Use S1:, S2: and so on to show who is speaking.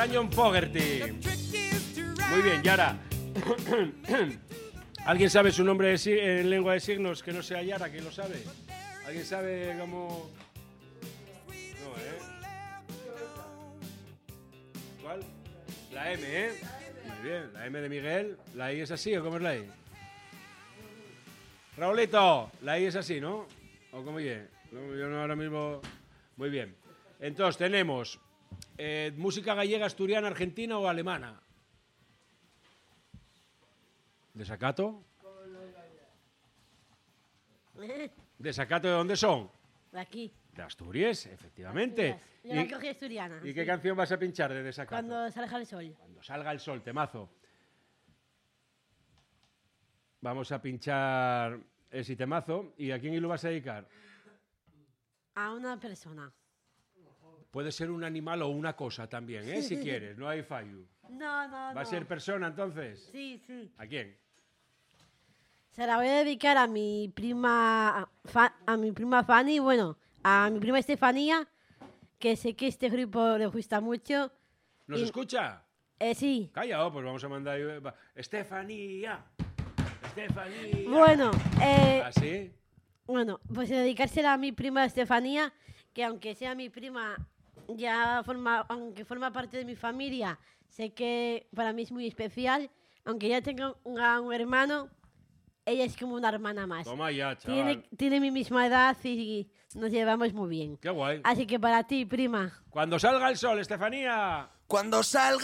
S1: Gran John Fogerty. Muy bien, y ahora... ¿Alguien sabe su nombre en lengua de signos que no sea Yara? ¿Quién lo sabe? ¿Alguien sabe cómo...? No, ¿eh? ¿Cuál? La M, ¿eh? Muy bien, la M de Miguel. ¿La I es así o cómo es la I? Raulito, la I es así, ¿no? ¿O cómo es? No, yo no ahora mismo... Muy bien. Entonces tenemos música gallega, asturiana, argentina o alemana. ¿Desacato? ¿Desacato de dónde son?
S2: De aquí.
S1: De Asturias, efectivamente.
S2: Yo la cogí asturiana.
S1: ¿Y qué canción vas a pinchar de Desacato?
S2: Cuando salga el sol.
S1: Cuando salga el sol, temazo. Vamos a pinchar ese temazo. ¿Y a quién lo vas a dedicar?
S2: A una persona.
S1: Puede ser un animal o una cosa también, ¿eh? Si quieres, no hay fallo.
S2: No.
S1: ¿Va a ser persona entonces?
S2: Sí.
S1: ¿A quién?
S2: Se la voy a dedicar a mi prima Fanny, bueno, a mi prima Estefanía, que sé que este grupo le gusta mucho.
S1: ¿Nos escucha?
S2: Sí.
S1: Calla, pues vamos a mandar... Estefanía.
S2: Bueno,
S1: ¿Ah, sí?
S2: bueno, pues dedicársela a mi prima Estefanía, que aunque sea mi prima, aunque forma parte de mi familia, sé que para mí es muy especial. Aunque ya tengo un hermano, ella es como una hermana más.
S1: Toma ya, chaval.
S2: Tiene mi misma edad y nos llevamos muy bien.
S1: Qué guay.
S2: Así que para ti, prima.
S1: Cuando salga el sol, Estefanía.
S3: Cuando salga